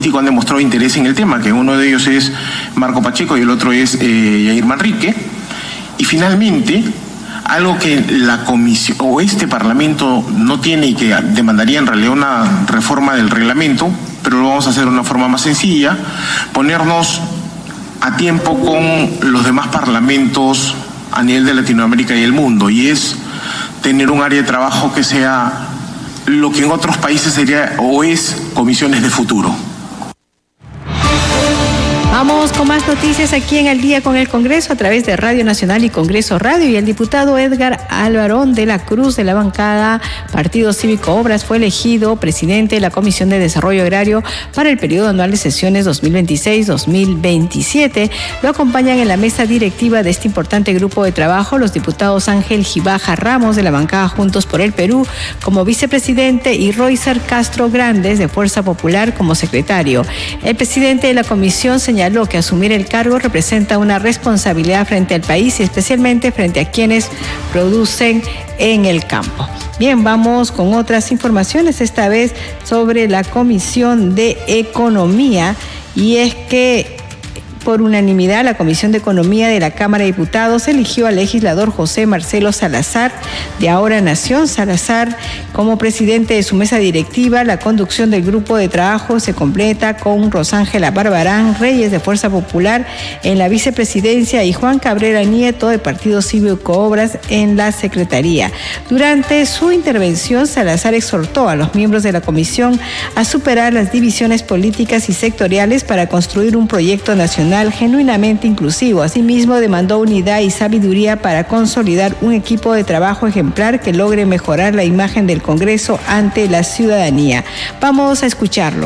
han demostrado interés en el tema, que uno de ellos es Marco Pacheco y el otro es Yair Manrique. Y finalmente, algo que la comisión o este Parlamento no tiene y que demandaría en realidad una reforma del reglamento, pero lo vamos a hacer de una forma más sencilla, ponernos a tiempo con los demás parlamentos a nivel de Latinoamérica y el mundo, y es tener un área de trabajo que sea lo que en otros países sería o es comisiones de futuro. Vamos con más noticias aquí en Al Día con el Congreso a través de Radio Nacional y Congreso Radio. Y el diputado Edgar Alvarón de la Cruz, de la bancada Partido Cívico Obras, fue elegido presidente de la Comisión de Desarrollo Agrario para el periodo anual de sesiones 2026-2027. Lo acompañan en la mesa directiva de este importante grupo de trabajo los diputados Ángel Gibaja Ramos, de la bancada Juntos por el Perú, como vicepresidente, y Roycer Castro Grandes, de Fuerza Popular, como secretario. El presidente de la comisión señaló que asumir el cargo representa una responsabilidad frente al país y especialmente frente a quienes producen en el campo. Bien, vamos con otras informaciones, esta vez sobre la Comisión de Economía, y es que por unanimidad, la Comisión de Economía de la Cámara de Diputados eligió al legislador José Marcelo Salazar, de Ahora Nación. Salazar, como presidente de su mesa directiva. La conducción del grupo de trabajo se completa con Rosángela Barbarán Reyes, de Fuerza Popular, en la vicepresidencia, y Juan Cabrera Nieto, de Partido Cívico Obras, en la secretaría. Durante su intervención, Salazar exhortó a los miembros de la comisión a superar las divisiones políticas y sectoriales para construir un proyecto nacional genuinamente inclusivo. Asimismo, demandó unidad y sabiduría para consolidar un equipo de trabajo ejemplar que logre mejorar la imagen del Congreso ante la ciudadanía. Vamos a escucharlo.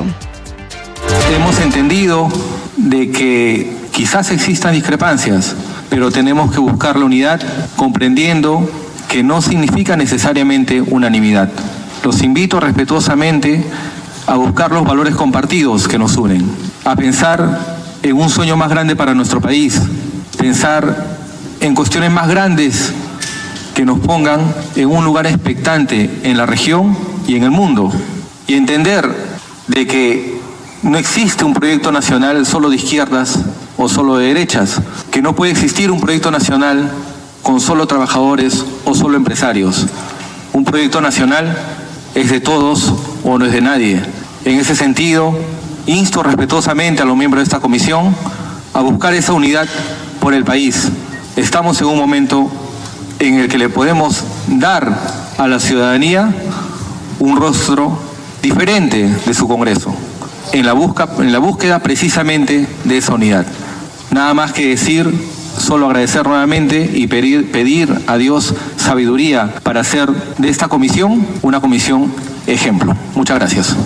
Hemos entendido de que quizás existan discrepancias, pero tenemos que buscar la unidad, comprendiendo que no significa necesariamente unanimidad. Los invito respetuosamente a buscar los valores compartidos que nos unen, a pensar en un sueño más grande para nuestro país, pensar en cuestiones más grandes que nos pongan en un lugar expectante en la región y en el mundo, y entender de que no existe un proyecto nacional solo de izquierdas o solo de derechas, que no puede existir un proyecto nacional con solo trabajadores o solo empresarios. Un proyecto nacional es de todos o no es de nadie. En ese sentido, insto respetuosamente a los miembros de esta comisión a buscar esa unidad por el país. Estamos en un momento en el que le podemos dar a la ciudadanía un rostro diferente de su Congreso, en la búsqueda precisamente de esa unidad. Nada más que decir, solo agradecer nuevamente y pedir a Dios sabiduría para hacer de esta comisión una comisión ejemplo. Muchas gracias.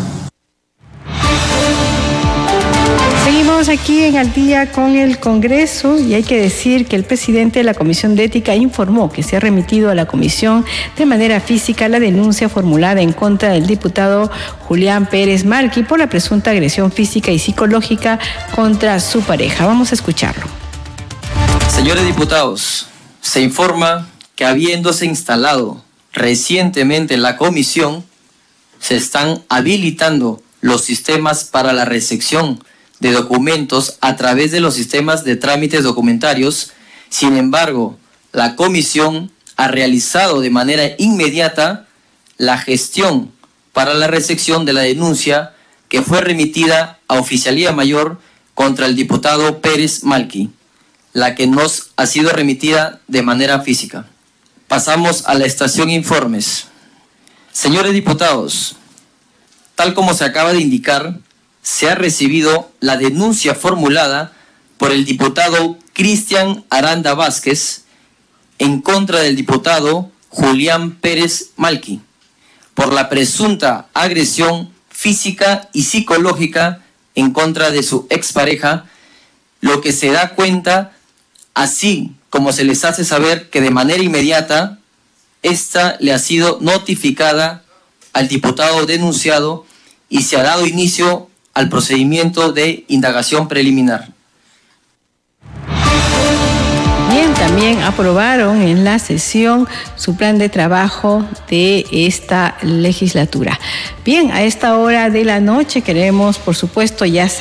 Seguimos aquí en Al Día con el Congreso, y hay que decir que el presidente de la Comisión de Ética informó que se ha remitido a la comisión de manera física la denuncia formulada en contra del diputado Julián Pérez Malqui por la presunta agresión física y psicológica contra su pareja. Vamos a escucharlo. Señores diputados, se informa que habiéndose instalado recientemente la comisión, se están habilitando los sistemas para la recepción de documentos a través de los sistemas de trámites documentarios. Sin embargo, la comisión ha realizado de manera inmediata la gestión para la recepción de la denuncia que fue remitida a Oficialía Mayor contra el diputado Pérez Malqui, la que nos ha sido remitida de manera física. Pasamos a la estación informes. Señores diputados, tal como se acaba de indicar, se ha recibido la denuncia formulada por el diputado Cristian Aranda Vázquez en contra del diputado Julián Pérez Malqui por la presunta agresión física y psicológica en contra de su expareja, lo que se da cuenta, así como se les hace saber que de manera inmediata esta le ha sido notificada al diputado denunciado y se ha dado inicio al procedimiento de indagación preliminar. Bien, también también aprobaron en la sesión su plan de trabajo de esta legislatura. Bien, a esta hora de la noche queremos, por supuesto, ya